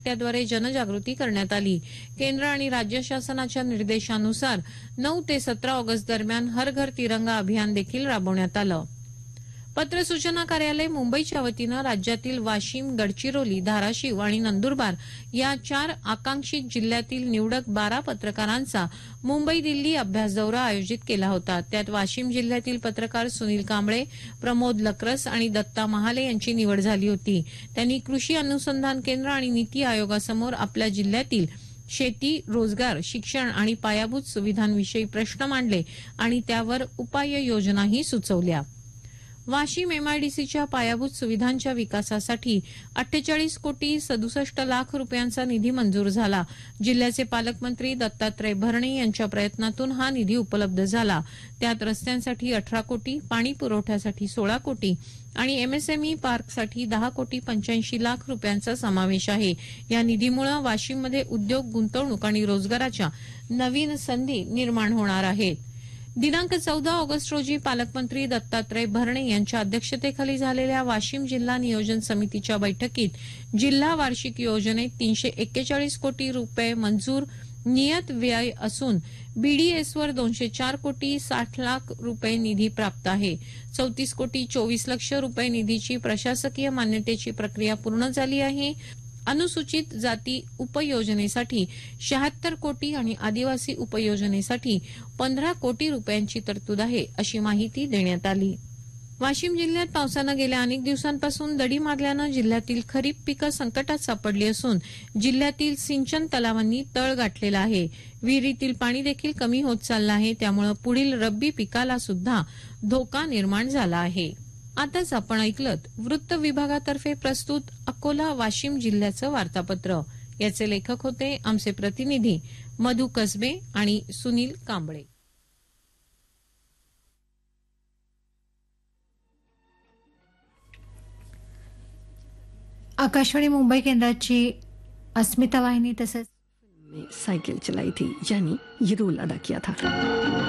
त्याद्वारे जनजागृती करण्यात आली। केंद्र आणि राज्य शासनाच्या निर्देशानुसार 9 ते 17 ऑगस्ट दरम्यान हर घर तिरंगा अभियान देखील राबवण्यात आलं। पत्र सूचना कार्यालय मुंबईच्या वतीनं राज्यातील वाशिम, गडचिरोली, धाराशिव आणि नंदुरबार या 4 आकांक्षित जिल्ह्यातील निवडक 12 पत्रकारांचा मुंबई दिल्ली अभ्यास दौरा आयोजित केला होता। त्यात वाशिम जिल्ह्यातील पत्रकार सुनील कांबळे, प्रमोद लक्रस आणि दत्ता महाले यांची निवड झाली होती। त्यांनी कृषी अनुसंधान केंद्र आणि नीती आयोगासमोर आपल्या जिल्ह्यातील शेती, रोजगार, शिक्षण आणि पायाभूत सुविधांविषयी प्रश्न मांडले आणि त्यावर उपाययोजनाही सुचवल्या। वाशिम एमआयडीसीच्या पायाभूत सुविधांच्या विकासासाठी 48 कोटी 67 लाख रुपयांचा निधी मंजूर झाला। जिल्ह्याचे पालकमंत्री दत्तात्रय भरणे यांच्या प्रयत्नातून हा निधी उपलब्ध झाला। त्यात रस्त्यांसाठी 18 कोटी, पाणी पुरवठ्यासाठी 16 कोटी आणि एमएसएमई पार्कसाठी 10 कोटी 85 लाख रुपयांचा समावेश आहे। या निधीमुळे वाशिममध्ये उद्योग, गुंतवणूक आणि रोजगाराच्या नवीन संधी निर्माण होणार आहेत। दिनांक 14 ऑगस्ट रोजी पालकमंत्री दत्तात्रय भरणे यांच्या अध्यक्षतेखाली झालेल्या वाशिम जिल्हा नियोजन समितीच्या बैठकीत जिल्हा वार्षिक योजनेत 341 कोटी रुपये मंजूर नियत व्यय असून बीडीएसवर 204 कोटी 60 लाख रुपये निधी प्राप्त आहे। 34 कोटी 24 लक्ष रुपये निधीची प्रशासकीय मान्यतेची प्रक्रिया पूर्ण झाली आहे। अनुसूचित जाती उपयोजनेसाठी 76 कोटी आणि आदिवासी उपयोजनेसाठी 15 कोटी रुपयांची तरतूद आहे, अशी माहिती देण्यात आली। वाशिम जिल्ह्यात पावसानं गेल्या अनेक दिवसांपासून दडी मारल्यानं जिल्ह्यातील खरीप पिकं संकटात सापडली असून जिल्ह्यातील सिंचन तलावांनी तळ गाठलेला आहे। विहिरीतील पाणी देखील कमी होत चाललं आहे, त्यामुळे पुढील रब्बी पिकाला सुद्धा धोका निर्माण झाला आहे। आताच आपण ऐकलत वृत्त विभागातर्फे प्रस्तुत अकोला वाशिम जिल्ह्याचं वार्तापत्र। याचे लेखक होते आमचे प्रतिनिधी मधु कसबे आणि सुनील कांबळे। आकाशवाणी मुंबई केंद्राची अस्मिता वाहिनी तसंच साइकिल चलाई थी यानी ये रोल अदा किया था।